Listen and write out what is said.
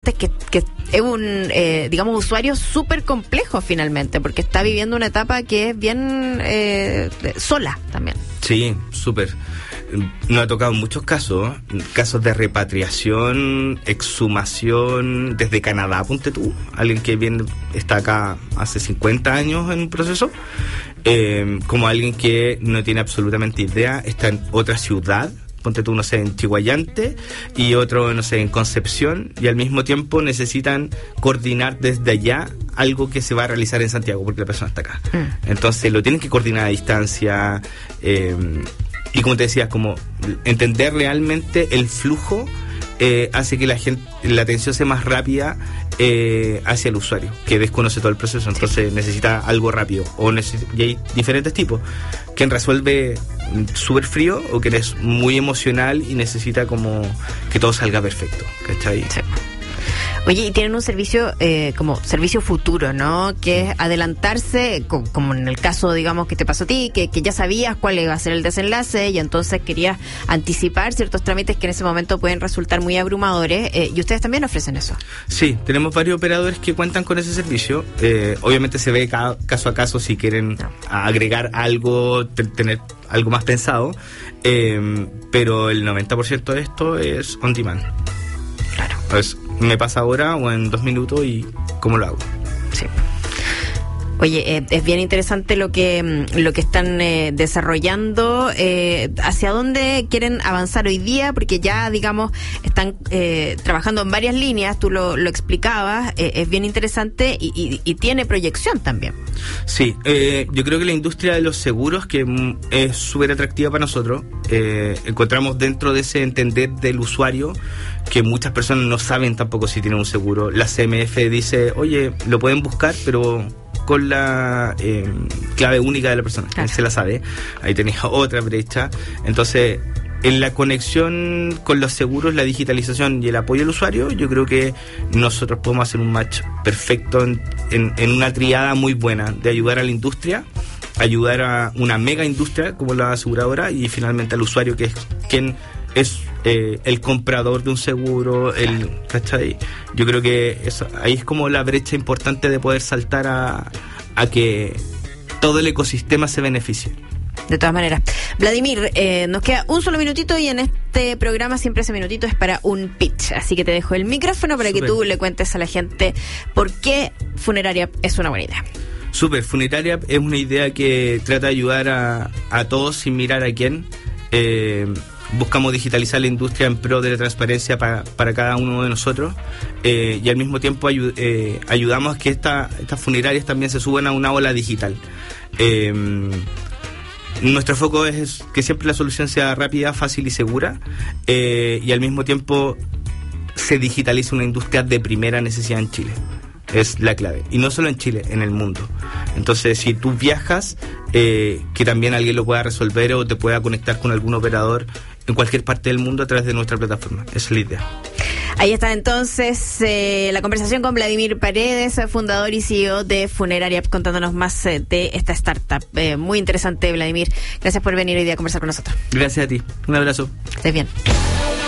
que es un, digamos, usuario súper complejo finalmente, porque está viviendo una etapa que es bien sola también. Sí, súper. Nos ha tocado muchos casos de repatriación, exhumación desde Canadá, ponte tú, alguien que está acá hace 50 años en un proceso, como alguien que no tiene absolutamente idea, está en otra ciudad, ponte tú, no sé, en Chihuayante, y otro, no sé, en Concepción, y al mismo tiempo necesitan coordinar desde allá algo que se va a realizar en Santiago, porque la persona está acá. Entonces lo tienen que coordinar a distancia, y como te decía, como entender realmente el flujo hace que la atención sea más rápida hacia el usuario, que desconoce todo el proceso, entonces necesita algo rápido, y hay diferentes tipos, quien resuelve súper frío o quien es muy emocional y necesita como que todo salga perfecto, ¿cachai? Sí. Oye, y tienen un servicio como servicio futuro, ¿no? Que es adelantarse, como en el caso, digamos, que te pasó a ti, que ya sabías cuál iba a ser el desenlace y entonces querías anticipar ciertos trámites que en ese momento pueden resultar muy abrumadores, y ustedes también ofrecen eso. Sí, tenemos varios operadores que cuentan con ese servicio. Obviamente se ve caso a caso si quieren agregar algo, tener algo más pensado, pero el 90% de esto es on demand. Claro. Pues me pasa ahora o en 2 minutos y ¿cómo lo hago? Sí. Oye, es bien interesante lo que están desarrollando. ¿Hacia dónde quieren avanzar hoy día? Porque ya, digamos, están trabajando en varias líneas, tú lo explicabas, es bien interesante y tiene proyección también. Sí, yo creo que la industria de los seguros, que es súper atractiva para nosotros, encontramos dentro de ese entender del usuario que muchas personas no saben tampoco si tienen un seguro. La CMF dice, oye, lo pueden buscar, pero con la clave única de la persona, claro. Se la sabe, ahí tenéis otra brecha. Entonces, en la conexión con los seguros, la digitalización y el apoyo al usuario, yo creo que nosotros podemos hacer un match perfecto en una triada muy buena de ayudar a la industria, ayudar a una mega industria como la aseguradora y finalmente al usuario, que es quien es el comprador de un seguro, ¿cachai? Yo creo que ahí es como la brecha importante de poder saltar a que todo el ecosistema se beneficie. De todas maneras. Vladimir, nos queda un solo minutito y en este programa siempre ese minutito es para un pitch. Así que te dejo el micrófono para que tú le cuentes a la gente por qué Funeraria es una buena idea. Súper, Funeraria es una idea que trata de ayudar a todos sin mirar a quién. Buscamos digitalizar la industria en pro de la transparencia para cada uno de nosotros, y al mismo tiempo ayudamos a que estas funerarias también se suban a una ola digital. Nuestro foco es que siempre la solución sea rápida, fácil y segura, y al mismo tiempo se digitalice una industria de primera necesidad en Chile. Es la clave. Y no solo en Chile, en el mundo. Entonces, si tú viajas, que también alguien lo pueda resolver o te pueda conectar con algún operador en cualquier parte del mundo a través de nuestra plataforma. Esa es la idea. Ahí está entonces la conversación con Vladimir Paredes, fundador y CEO de Funeraria, contándonos más de esta startup. Muy interesante, Vladimir. Gracias por venir hoy día a conversar con nosotros. Gracias a ti. Un abrazo. Estés bien.